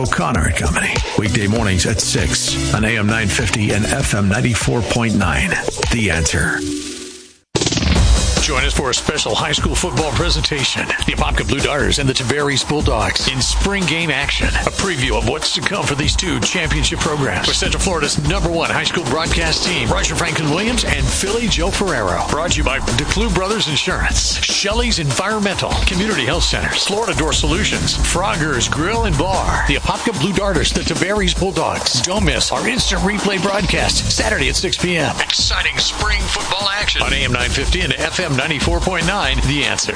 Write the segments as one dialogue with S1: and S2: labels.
S1: O'Connor and Company. Weekday mornings at 6 on AM 950 and FM 94.9. The Answer. Join us for a special high school football presentation. The Apopka Blue Darters and the Tavares Bulldogs in spring game action. A preview of what's to come for these two championship programs. With Central Florida's #1 high school broadcast team, Roger Franklin-Williams and Philly Joe Ferrero. Brought to you by DeClue Brothers Insurance, Shelley's Environmental, Community Health Centers, Florida Door Solutions, Frogger's Grill and Bar, the Apopka Blue Darters, the Tavares Bulldogs. Don't miss our instant replay broadcast Saturday at 6 p.m. Exciting spring football action on AM 950 and FM 94.9, The Answer.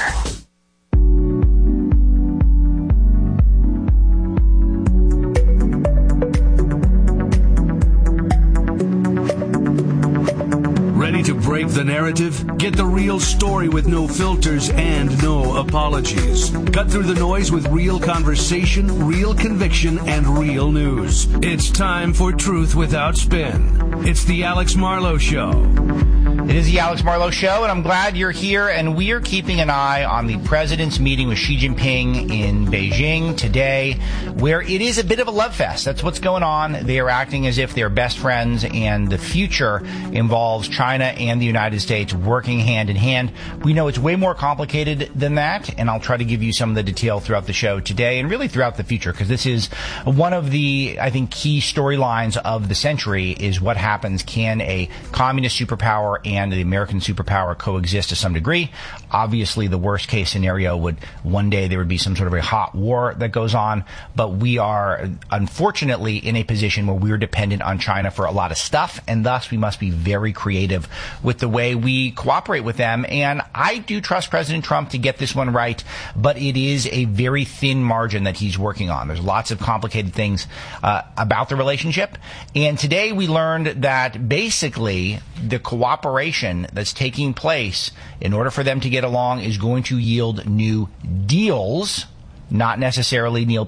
S2: Ready to break the narrative? Get the real story with no filters and no apologies. Cut through the noise with real conversation, real conviction, and real news. It's time for Truth Without Spin. It's the Alex Marlow Show.
S3: It is the Alex Marlow Show, and I'm glad you're here, and we are keeping an eye on the president's meeting with Xi Jinping in Beijing today, where it is a bit of a love fest. That's what's going on. They are acting as if they're best friends, and the future involves China and the United States working hand in hand. We know it's way more complicated than that, and I'll try to give you some of the detail throughout the show today, and really throughout the future, because this is one of the, I think, key storylines of the century is what happens. Can a communist superpower and the American superpower coexist to some degree? Obviously, the worst case scenario would one day there would be some sort of a hot war that goes on, but we are unfortunately in a position where we're dependent on China for a lot of stuff, and thus we must be very creative with the way we cooperate with them. And I do trust President Trump to get this one right, but it is a very thin margin that he's working on. There's lots of complicated things about the relationship, and today we learned that basically the cooperation that's taking place in order for them to get along is going to yield new deals, not necessarily new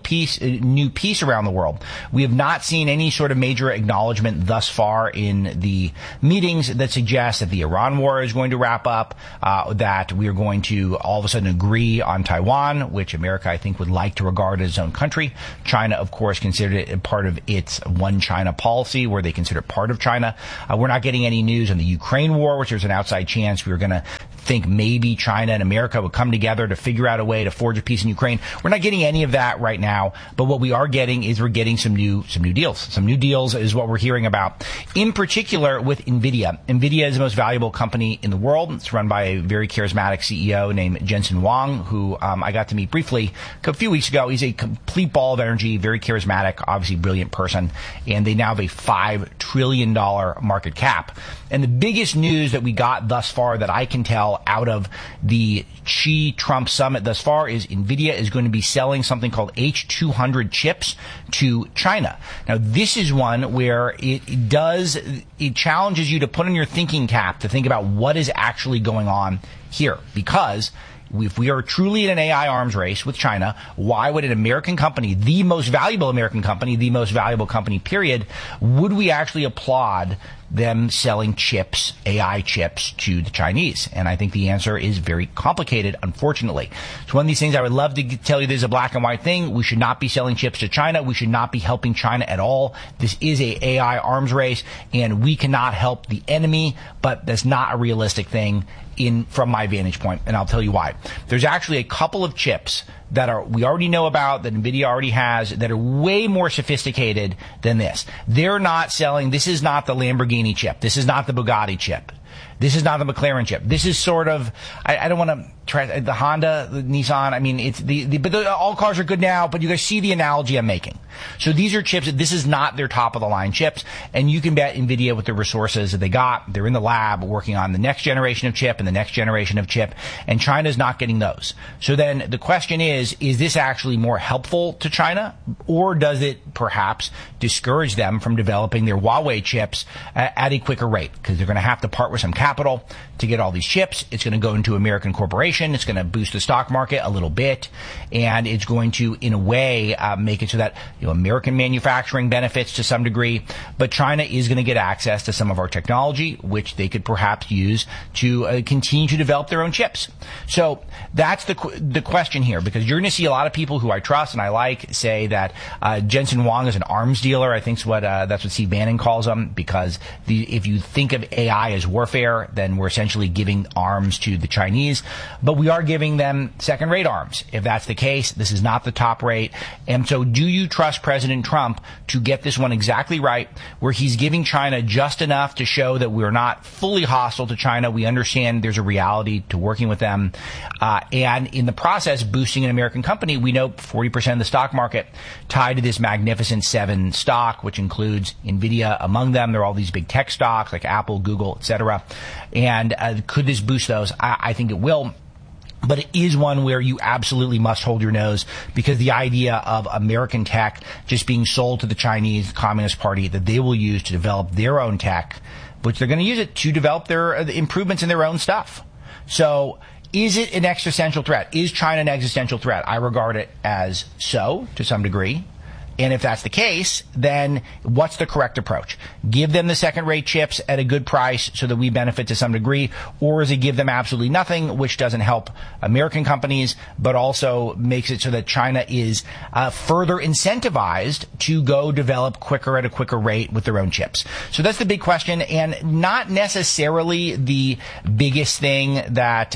S3: peace around the world. We have not seen any sort of major acknowledgement thus far in the meetings that suggest that the Iran war is going to wrap up, that we are going to all of a sudden agree on Taiwan, which America, I think, would like to regard as its own country. China, of course, considered it a part of its one China policy, where they consider it part of China. We're not getting any news on the Ukraine war, which there's an outside chance we were going to think maybe China and America would come together to figure out a way to forge a peace in Ukraine. We're not getting any of that right now, but what we are getting is we're getting some new deals. Some new deals is what we're hearing about, in particular with NVIDIA. NVIDIA is the most valuable company in the world. It's run by a very charismatic CEO named Jensen Huang, who I got to meet briefly a few weeks ago. He's a complete ball of energy, very charismatic, obviously brilliant person, and they now have a $5 trillion market cap. And the biggest news that we got thus far that I can tell out of the Xi-Trump summit thus far is NVIDIA is going to be selling something called H200 chips to China. Now, this is one where it challenges you to put on your thinking cap to think about what is actually going on here, because if we are truly in an AI arms race with China, why would an American company, the most valuable American company, the most valuable company, period, would we actually applaud them selling chips, AI chips, to the Chinese? And I think the answer is very complicated, unfortunately. It's one of these things I would love to tell you there's a black and white thing. We should not be selling chips to China. We should not be helping China at all. This is a AI arms race, and we cannot help the enemy, but that's not a realistic thing from my vantage point, and I'll tell you why. There's actually a couple of chips that we already know about, that NVIDIA already has, that are way more sophisticated than this. They're not selling, this is not the Lamborghini chip. This is not the Bugatti chip. This is not the McLaren chip. This is sort of, I don't want to try the Honda, the Nissan. I mean, it's but all cars are good now, but you guys see the analogy I'm making. So these are chips, this is not their top of the line chips, and you can bet NVIDIA with the resources that they got, they're in the lab working on the next generation of chip and the next generation of chip, and China's not getting those. So then the question is this actually more helpful to China, or does it perhaps discourage them from developing their Huawei chips at a quicker rate? Because they're going to have to part with some capital to get all these chips. It's going to go into American corporation. It's going to boost the stock market a little bit, and it's going to, in a way, make it so that American manufacturing benefits to some degree, but China is going to get access to some of our technology, which they could perhaps use to continue to develop their own chips. So that's the question here, because you're going to see a lot of people who I trust and I like say that Jensen Huang is an arms dealer. I think that's what Steve Bannon calls them, because if you think of AI as warfare, then we're essentially giving arms to the Chinese, but we are giving them second-rate arms. If that's the case, this is not the top rate. And so do you trust President Trump to get this one exactly right, where he's giving China just enough to show that we're not fully hostile to China? We understand there's a reality to working with them. And in the process, boosting an American company. We know 40% of the stock market tied to this Magnificent Seven stock, which includes NVIDIA among them. There are all these big tech stocks like Apple, Google, etc. And could this boost those? I think it will. But it is one where you absolutely must hold your nose, because the idea of American tech just being sold to the Chinese Communist Party that they will use to develop their own tech, which they're going to use it to develop their improvements in their own stuff. So is it an existential threat? Is China an existential threat? I regard it as so, to some degree. And if that's the case, then what's the correct approach? Give them the second-rate chips at a good price so that we benefit to some degree, or is it give them absolutely nothing, which doesn't help American companies, but also makes it so that China is further incentivized to go develop quicker at a quicker rate with their own chips? So that's the big question, and not necessarily the biggest thing that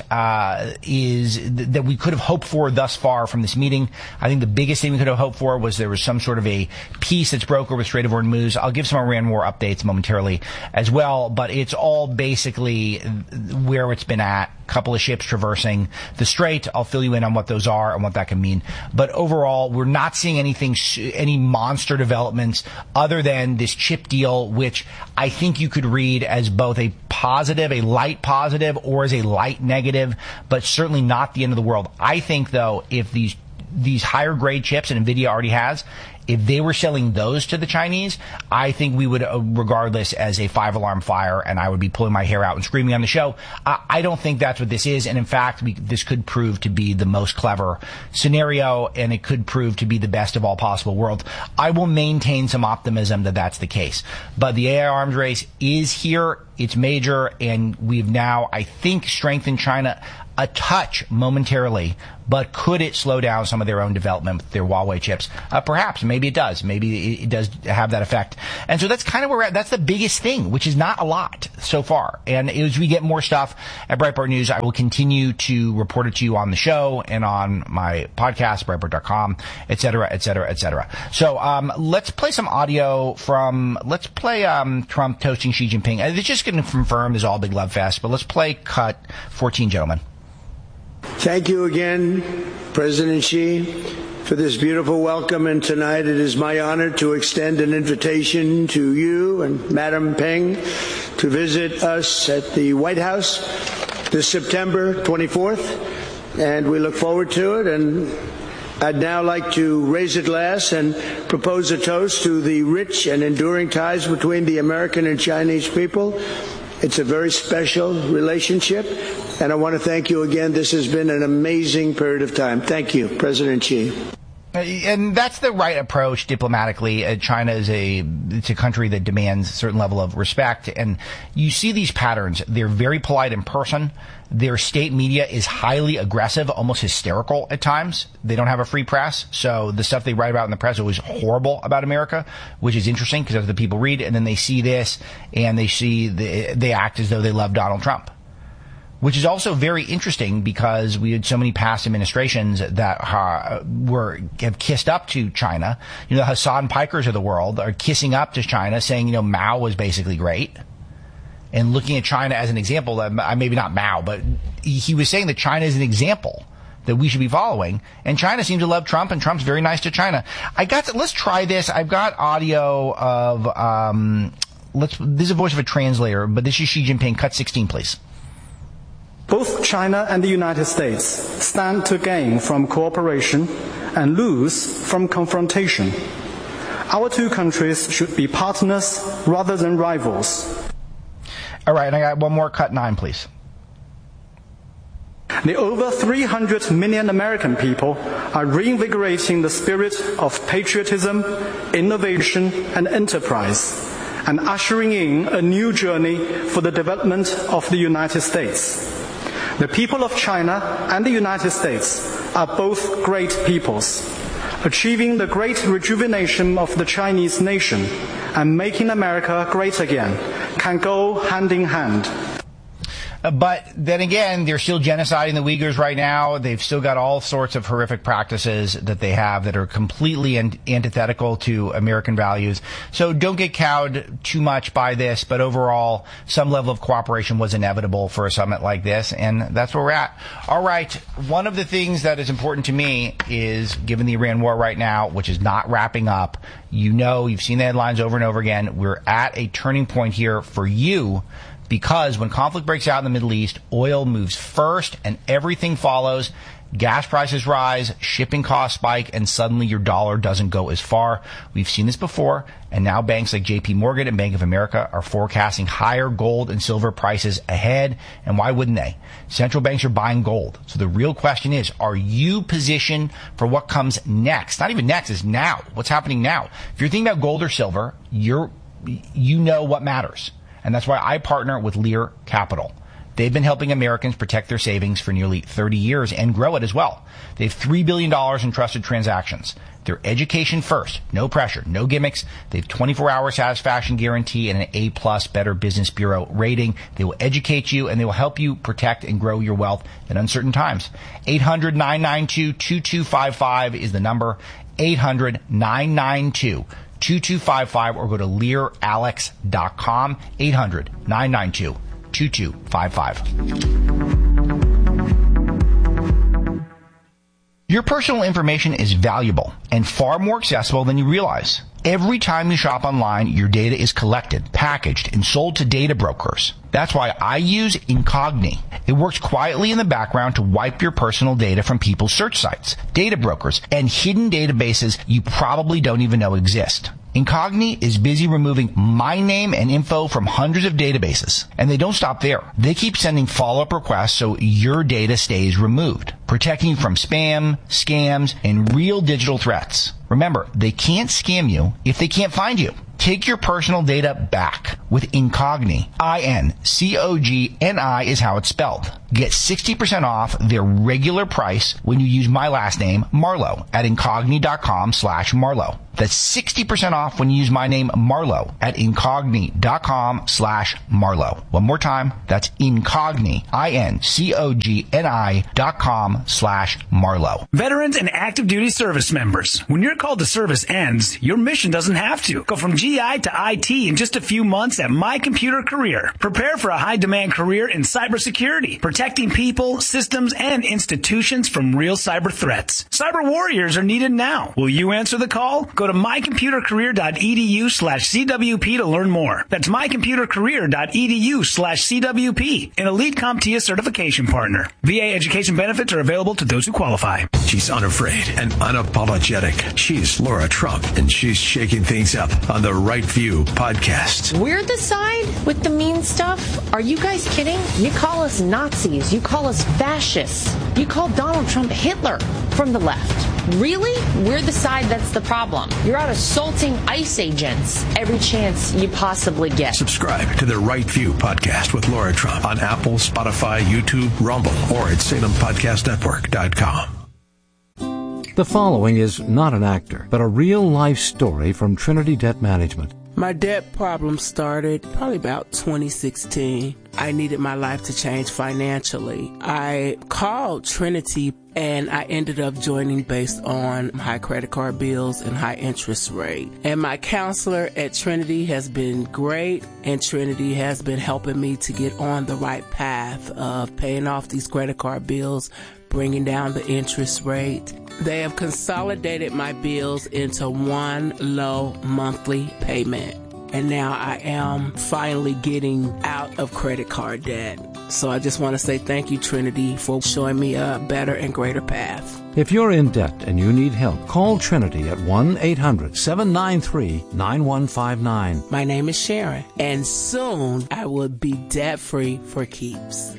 S3: that we could have hoped for thus far from this meeting. I think the biggest thing we could have hoped for was there was some sort of a peace that's broke over Strait of Hormuz. I'll give some Iran war updates momentarily as well, but it's all basically where it's been at. A couple of ships traversing the strait. I'll fill you in on what those are and what that can mean. But overall, we're not seeing any monster developments other than this chip deal, which I think you could read as both a positive, a light positive, or as a light negative, but certainly not the end of the world. I think, though, if these higher grade chips, and NVIDIA already has, if they were selling those to the Chinese, I think we would regard this as a 5-alarm fire, and I would be pulling my hair out and screaming on the show. I don't think that's what this is, and in fact, this could prove to be the most clever scenario, and it could prove to be the best of all possible worlds. I will maintain some optimism that that's the case. But the AI arms race is here, it's major, and we've now, I think, strengthened China a touch momentarily, but could it slow down some of their own development with their Huawei chips? Perhaps. Maybe it does. Maybe it does have that effect. And so that's kind of where we're at. That's the biggest thing, which is not a lot so far. And as we get more stuff at Breitbart News, I will continue to report it to you on the show and on my podcast, Breitbart.com, et cetera, et cetera, et cetera. So let's play some audio from, Trump toasting Xi Jinping. It's just going to confirm this all big love fest, but let's play cut 14, gentlemen.
S4: Thank you again, President Xi, for this beautiful welcome. And tonight it is my honor to extend an invitation to you and Madam Peng to visit us at the White House this September 24th. And we look forward to it. And I'd now like to raise a glass and propose a toast to the rich and enduring ties between the American and Chinese people. It's a very special relationship, and I want to thank you again. This has been an amazing period of time. Thank you, President Xi.
S3: And that's the right approach diplomatically. China is it's a country that demands a certain level of respect. And you see these patterns. They're very polite in person. Their state media is highly aggressive, almost hysterical at times. They don't have a free press. So the stuff they write about in the press is always horrible about America, which is interesting because that's what the people read. And then they see this and they act as though they love Donald Trump, which is also very interesting because we had so many past administrations that have kissed up to China. The Hassan Pikers of the world are kissing up to China, saying, Mao was basically great. And looking at China as an example, maybe not Mao, but he was saying that China is an example that we should be following. And China seems to love Trump, and Trump's very nice to China. Let's try this. I've got audio of, this is a voice of a translator, but this is Xi Jinping. Cut 16, please.
S5: Both China and the United States stand to gain from cooperation and lose from confrontation. Our two countries should be partners rather than rivals.
S3: All right, and I got one more. Cut 9, please.
S5: The over 300 million American people are reinvigorating the spirit of patriotism, innovation, and enterprise, and ushering in a new journey for the development of the United States. The people of China and the United States are both great peoples. Achieving the great rejuvenation of the Chinese nation and making America great again can go hand in hand.
S3: But then again, they're still genociding the Uyghurs right now. They've still got all sorts of horrific practices that they have that are completely antithetical to American values. So don't get cowed too much by this, but overall, some level of cooperation was inevitable for a summit like this, and that's where we're at. All right, one of the things that is important to me is, given the Iran war right now, which is not wrapping up, you've seen the headlines over and over again, we're at a turning point here for you. Because when conflict breaks out in the Middle East, oil moves first and everything follows. Gas prices rise, shipping costs spike, and suddenly your dollar doesn't go as far. We've seen this before, and now banks like JP Morgan and Bank of America are forecasting higher gold and silver prices ahead. And why wouldn't they? Central banks are buying gold. So the real question is, are you positioned for what comes next? Not even next, it's now. What's happening now? If you're thinking about gold or silver, you know what matters. And that's why I partner with Lear Capital. They've been helping Americans protect their savings for nearly 30 years and grow it as well. They have $3 billion in trusted transactions. They're education first, no pressure, no gimmicks. They have 24-hour satisfaction guarantee and an A+ Better Business Bureau rating. They will educate you and they will help you protect and grow your wealth in uncertain times. 800-992-2255 is the number. 800-992-2255 or go to LearAlex.com, 800-992-2255. Your personal information is valuable and far more accessible than you realize. Every time you shop online, your data is collected, packaged, and sold to data brokers. That's why I use Incogni. It works quietly in the background to wipe your personal data from people's search sites, data brokers, and hidden databases you probably don't even know exist. Incogni is busy removing my name and info from hundreds of databases. And they don't stop there. They keep sending follow-up requests so your data stays removed, protecting you from spam, scams, and real digital threats. Remember, they can't scam you if they can't find you. Take your personal data back with Incogni. Incogni is how it's spelled. Get 60% off their regular price when you use my last name, Marlowe, at Incogni.com/Marlowe. That's 60% off when you use my name, Marlowe, at Incogni.com/Marlowe. One more time, that's Incogni, Incogni.com/Marlowe.
S6: Veterans and active duty service members, when your call to service ends, your mission doesn't have to. Go from GI to IT in just a few months at My Computer Career. Prepare for a high-demand career in cybersecurity, protecting people, systems, and institutions from real cyber threats. Cyber warriors are needed now. Will you answer the call? Go to mycomputercareer.edu/CWP to learn more. That's mycomputercareer.edu/CWP, an elite CompTIA certification partner. VA education benefits are available to those who qualify.
S7: She's unafraid and unapologetic. She's Laura Trump, and she's shaking things up on the Right View podcast.
S8: We're the side with the mean stuff? Are you guys kidding? You call us Nazis. You call us fascists. You call Donald Trump Hitler from the left. Really? We're the side that's the problem. You're out assaulting ICE agents every chance you possibly get.
S7: Subscribe to the Right View podcast with Laura Trump on Apple, Spotify, YouTube, Rumble, or at SalemPodcastNetwork.com.
S9: The following is not an actor, but a real-life story from Trinity Debt Management.
S10: My debt problem started probably about 2016. I needed my life to change financially. I called Trinity and I ended up joining based on high credit card bills and high interest rate. And my counselor at Trinity has been great, and Trinity has been helping me to get on the right path of paying off these credit card bills, bringing down the interest rate. They have consolidated my bills into one low monthly payment. And now I am finally getting out of credit card debt. So I just want to say thank you, Trinity, for showing me a better and greater path.
S9: If you're in debt and you need help, call Trinity at 1-800-793-9159.
S10: My name is Sharon, and soon I will be debt-free for keeps.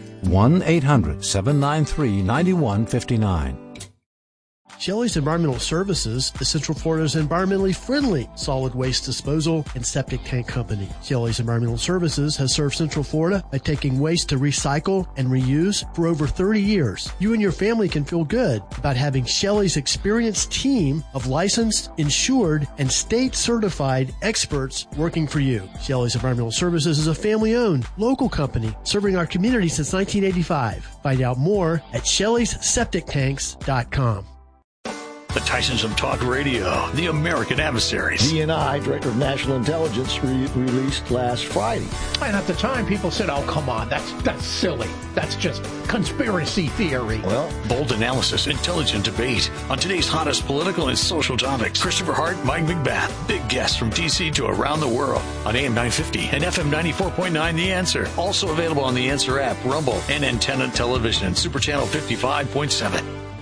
S9: 1-800-793-9159.
S11: Shelley's Environmental Services is Central Florida's environmentally friendly solid waste disposal and septic tank company. Shelley's Environmental Services has served Central Florida by taking waste to recycle and reuse for over 30 years. You and your family can feel good about having Shelley's experienced team of licensed, insured, and state-certified experts working for you. Shelley's Environmental Services is a family-owned, local company serving our community since 1985. Find out more at Shelley'sSepticTanks.com.
S1: The Tysons of Talk Radio, the American Adversaries.
S12: DNI, Director of National Intelligence, released last Friday.
S13: And at the time, people said, oh, come on, that's silly. That's just conspiracy theory.
S1: Well, bold analysis, intelligent debate on today's hottest political and social topics. Christopher Hart, Mike McBath, big guests from D.C. to around the world on AM 950 and FM 94.9 The Answer. Also available on The Answer app, Rumble, and Antenna Television, and Super Channel 55.7.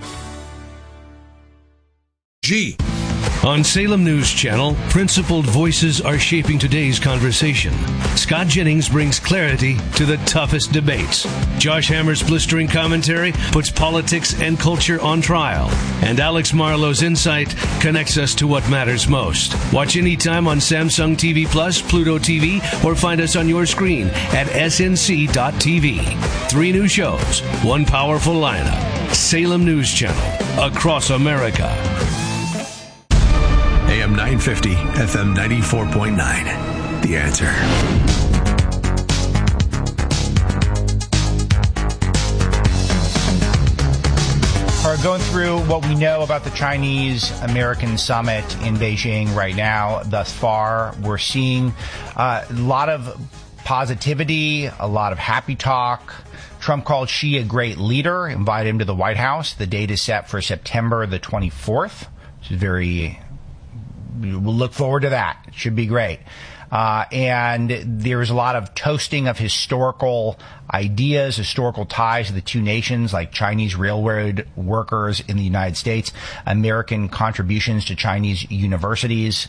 S7: G. On Salem News Channel, principled voices are shaping today's conversation. Scott Jennings brings clarity to the toughest debates. Josh Hammer's blistering commentary puts politics and culture on trial. And Alex Marlowe's insight connects us to what matters most. Watch anytime on Samsung TV Plus, Pluto TV, or find us on your screen at snc.tv. 3 new shows, 1 powerful lineup. Salem News Channel, across America. AM 950, FM 94.9. The Answer.
S3: We're going through what we know about the Chinese-American summit in Beijing right now. Thus far, we're seeing a lot of positivity, a lot of happy talk. Trump called Xi a great leader, invited him to the White House. The date is set for September the 24th, which is we'll look forward to that. It should be great. And there's a lot of toasting of historical ideas, historical ties to the two nations, like Chinese railroad workers in the United States, American contributions to Chinese universities.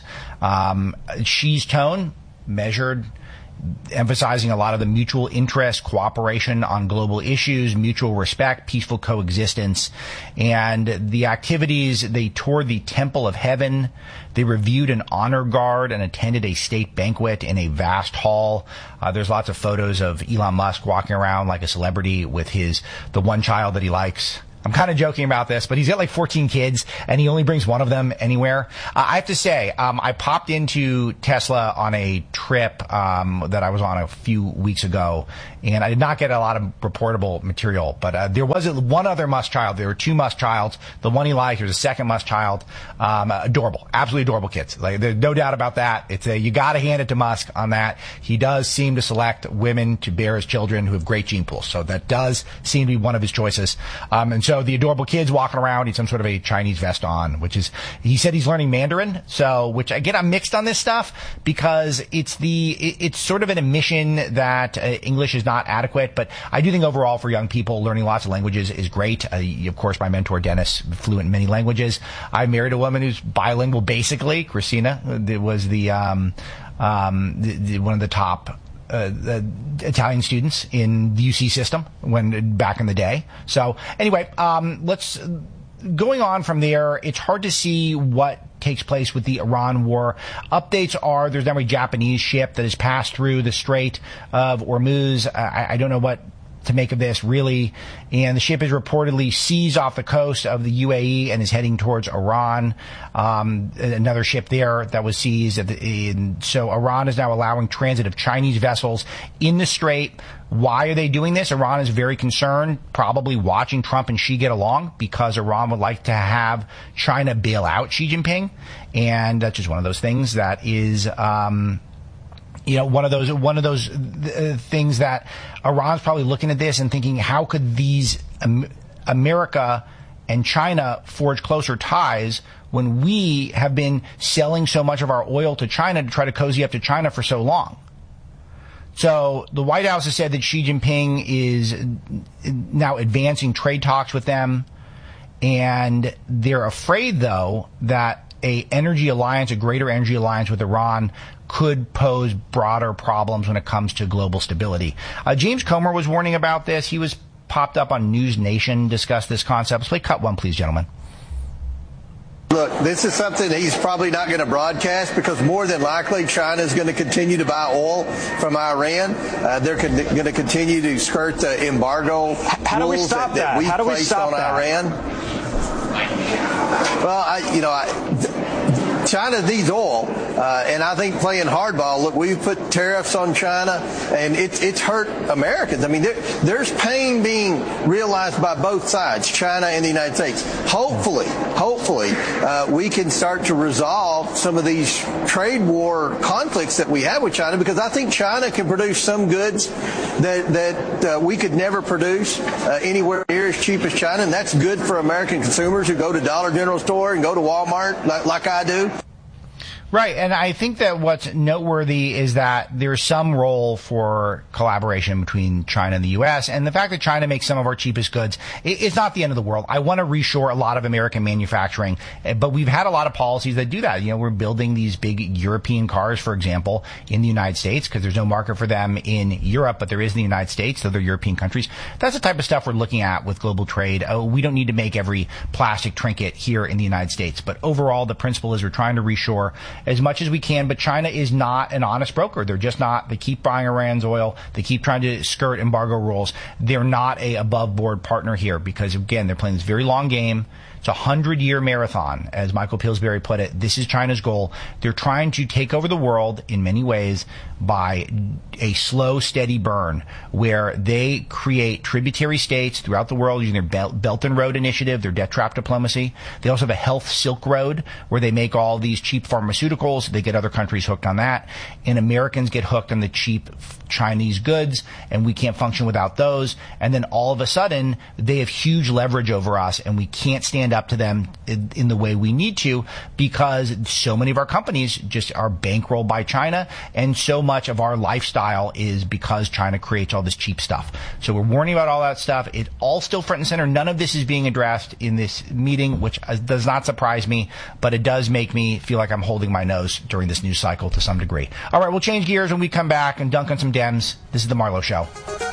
S3: Xi's tone, measured, emphasizing a lot of the mutual interest, cooperation on global issues, mutual respect, peaceful coexistence. And the activities, they toured the Temple of Heaven. They reviewed an honor guard and attended a state banquet in a vast hall. There's lots of photos of Elon Musk walking around like a celebrity with the one child that he likes. I'm kind of joking about this, but he's got like 14 kids, and he only brings one of them anywhere. I have to say, I popped into Tesla on a trip that I was on a few weeks ago, and I did not get a lot of reportable material, but there was one other Musk child. There were 2 Musk childs. The one he liked, there was a second Musk child. Adorable, absolutely adorable kids. Like, there's no doubt about that. You got to hand it to Musk on that. He does seem to select women to bear his children who have great gene pools, so that does seem to be one of his choices. And so the adorable kids walking around, he's some sort of a Chinese vest on, he said he's learning Mandarin. So, which again, I'm mixed on this stuff because it's sort of an admission that English is not adequate. But I do think overall for young people, learning lots of languages is great. Of course, my mentor Dennis, fluent in many languages. I married a woman who's bilingual, basically. Christina was one of the top Italian students in the UC system back in the day. So anyway, going on from there, it's hard to see what takes place with the Iran war. Updates are there's now a Japanese ship that has passed through the Strait of Hormuz. I don't know what to make of this, really. And the ship is reportedly seized off the coast of the UAE and is heading towards Iran. Another ship there that was seized. So Iran is now allowing transit of Chinese vessels in the Strait. Why are they doing this? Iran is very concerned, probably watching Trump and Xi get along, because Iran would like to have China bail out Xi Jinping. And that's just one of those things that is one of those things that Iran's probably looking at this and thinking, how could these America and China forge closer ties when we have been selling so much of our oil to China to try to cozy up to China for so long? So the White House has said that Xi Jinping is now advancing trade talks with them, and they're afraid, though, that a greater energy alliance with Iran could pose broader problems when it comes to global stability. James Comer was warning about this. He was popped up on News Nation, discussed this concept. Let's play cut one, please, gentlemen.
S14: Look, this is something that he's probably not going to broadcast because more than likely China is going to continue to buy oil from Iran. They're going to continue to skirt the embargo rules that we placed on Iran. Well, China needs oil, and I think playing hardball, look, we've put tariffs on China, and it's hurt Americans. I mean, there's pain being realized by both sides, China and the United States. Hopefully, we can start to resolve some of these trade war conflicts that we have with China, because I think China can produce some goods that we could never produce anywhere near as cheap as China, and that's good for American consumers who go to Dollar General store and go to Walmart like I do.
S3: Right, and I think that what's noteworthy is that there's some role for collaboration between China and the U.S., and the fact that China makes some of our cheapest goods, it's not the end of the world. I want to reshore a lot of American manufacturing, but we've had a lot of policies that do that. You know, we're building these big European cars, for example, in the United States, because there's no market for them in Europe, but there is in the United States, so they're European countries. That's the type of stuff we're looking at with global trade. We don't need to make every plastic trinket here in the United States, but overall, the principle is we're trying to reshore as much as we can, but China is not an honest broker. They're just not. They keep buying Iran's oil. They keep trying to skirt embargo rules. They're not a above-board partner here because, again, they're playing this very long game. It's a 100-year marathon, as Michael Pillsbury put it. This is China's goal. They're trying to take over the world in many ways by a slow, steady burn, where they create tributary states throughout the world using their Belt and Road Initiative, their debt trap diplomacy. They also have a health Silk Road, where they make all these cheap pharmaceuticals. They get other countries hooked on that. And Americans get hooked on the cheap Chinese goods, and we can't function without those. And then all of a sudden, they have huge leverage over us, and we can't stand up to them in the way we need to, because so many of our companies just are bankrolled by China, and so much of our lifestyle is because China creates all this cheap stuff. So we're warning about all that stuff. It's all still front and center. None of this is being addressed in this meeting, which does not surprise me, but it does make me feel like I'm holding my nose during this news cycle to some degree. All right, we'll change gears when we come back and dunk on some Dems. This is The Marlowe Show.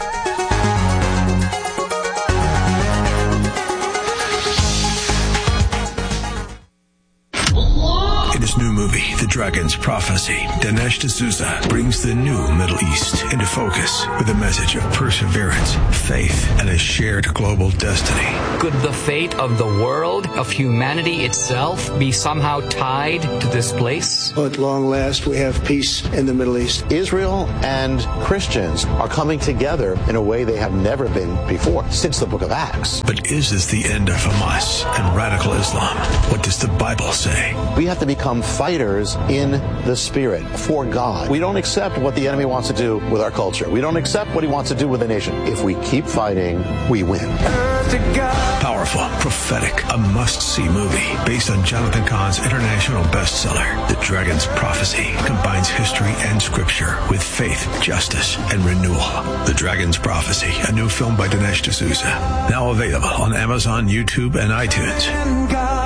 S2: In his new movie, The Dragon's Prophecy, Dinesh D'Souza brings the new Middle East into focus with a message of perseverance, faith, and a shared global destiny.
S15: Could the fate of the world, of humanity itself, be somehow tied to this place?
S4: At long last, we have peace in the Middle East.
S16: Israel and Christians are coming together in a way they have never been before, since the book of Acts.
S2: But is this the end of Hamas and radical Islam? What does the Bible say?
S16: We have to become fighters in the spirit for God. We don't accept what the enemy wants to do with our culture. We don't accept what he wants to do with the nation. If we keep fighting, we win.
S2: Powerful, prophetic, a must-see movie based on Jonathan Cahn's international bestseller, The Dragon's Prophecy, combines history and scripture with faith, justice, and renewal. The Dragon's Prophecy, a new film by Dinesh D'Souza, now available on Amazon, YouTube, and iTunes.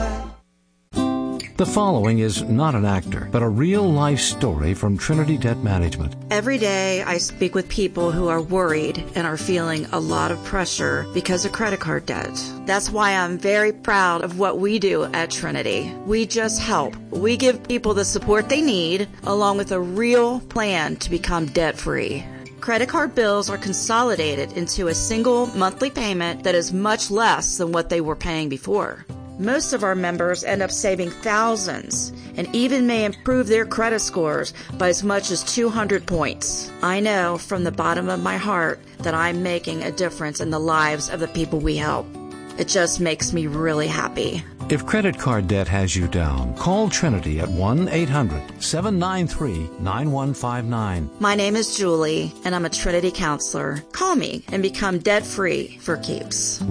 S9: The following is not an actor, but a real-life story from Trinity Debt Management.
S17: Every day I speak with people who are worried and are feeling a lot of pressure because of credit card debt. That's why I'm very proud of what we do at Trinity. We just help. We give people the support they need, along with a real plan to become debt-free. Credit card bills are consolidated into a single monthly payment that is much less than what they were paying before. Most of our members end up saving thousands and even may improve their credit scores by as much as 200 points. I know from the bottom of my heart that I'm making a difference in the lives of the people we help. It just makes me really happy.
S9: If credit card debt has you down, call Trinity at 1-800-793-9159.
S17: My name is Julie, and I'm a Trinity counselor. Call me and become debt-free for keeps.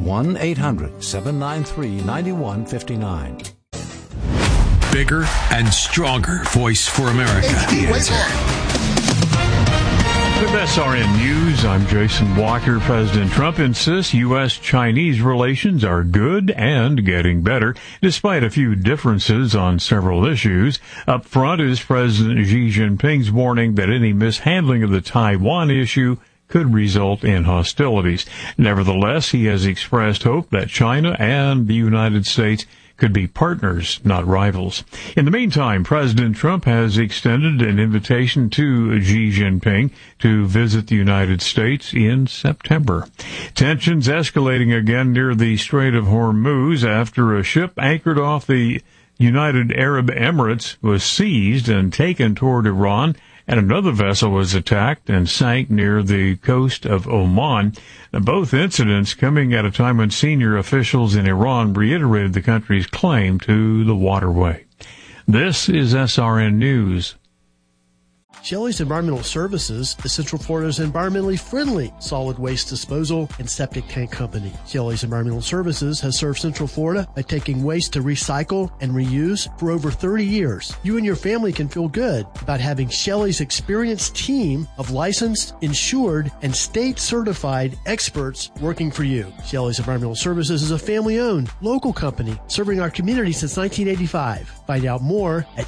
S9: 1-800-793-9159.
S2: Bigger and stronger voice for America.
S18: With SRN News, I'm Jason Walker. President Trump insists U.S.-Chinese relations are good and getting better, despite a few differences on several issues. Up front is President Xi Jinping's warning that any mishandling of the Taiwan issue could result in hostilities. Nevertheless, he has expressed hope that China and the United States could be partners, not rivals. In the meantime, President Trump has extended an invitation to Xi Jinping to visit the United States in September. Tensions escalating again near the Strait of Hormuz after a ship anchored off the United Arab Emirates was seized and taken toward Iran, and another vessel was attacked and sank near the coast of Oman. Both incidents coming at a time when senior officials in Iran reiterated the country's claim to the waterway. This is SRN News.
S11: Shelley's Environmental Services is Central Florida's environmentally friendly solid waste disposal and septic tank company. Shelley's Environmental Services has served Central Florida by taking waste to recycle and reuse for over 30 years. You and your family can feel good about having Shelley's experienced team of licensed, insured, and state-certified experts working for you. Shelley's Environmental Services is a family-owned, local company serving our community since 1985. Find out more at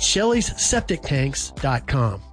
S11: Shelley'sSepticTanks.com.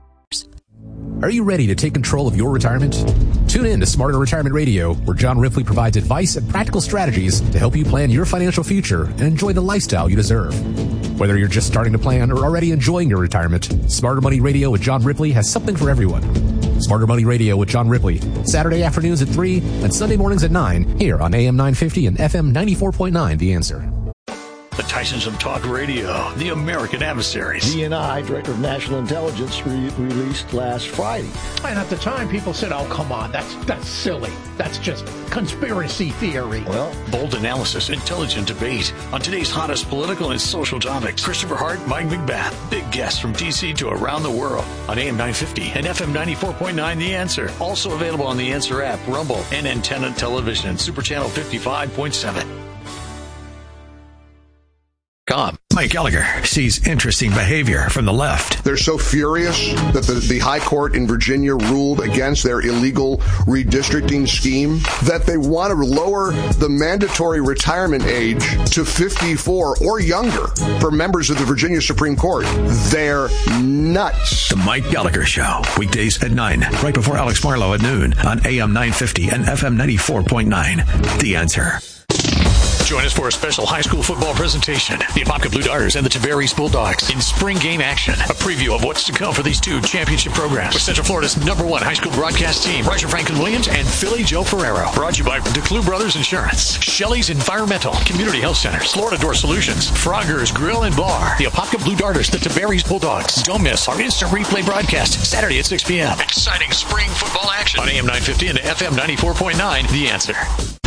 S19: Are you ready to take control of your retirement? Tune in to Smarter Retirement Radio, where John Ripley provides advice and practical strategies to help you plan your financial future and enjoy the lifestyle you deserve. Whether you're just starting to plan or already enjoying your retirement, Smarter Money Radio with John Ripley has something for everyone. Smarter Money Radio with John Ripley, Saturday afternoons at 3 and Sunday mornings at 9, here on AM 950 and FM 94.9, The Answer.
S1: The Tysons of Talk Radio, the American Adversaries.
S12: DNI, Director of National Intelligence, released last Friday.
S13: And at the time, people said, oh, come on, that's silly. That's just conspiracy theory.
S1: Well, bold analysis, intelligent debate on today's hottest political and social topics. Christopher Hart, Mike McBath, big guests from D.C. to around the world on AM 950 and FM 94.9, The Answer. Also available on The Answer app, Rumble, and Antenna Television, Super Channel 55.7.
S20: Mike Gallagher sees interesting behavior from the left.
S21: They're so furious that the high court in Virginia ruled against their illegal redistricting scheme that they want to lower the mandatory retirement age to 54 or younger for members of the Virginia Supreme Court. They're nuts.
S20: The Mike Gallagher Show, weekdays at 9, right before Alex Marlowe at noon on AM 950 and FM 94.9. The Answer.
S1: Join us for a special high school football presentation. The Apopka Blue Darters and the Tavares Bulldogs in spring game action. A preview of what's to come for these two championship programs with Central Florida's #1 high school broadcast team, Roger Franklin Williams and Philly Joe Ferrero. Brought to you by DeClue Brothers Insurance, Shelley's Environmental, Community Health Centers, Florida Door Solutions, Frogger's Grill and Bar, the Apopka Blue Darters, the Tavares Bulldogs. Don't miss our instant replay broadcast Saturday at 6 p.m. Exciting spring football action on AM 950 and FM 94.9, The Answer.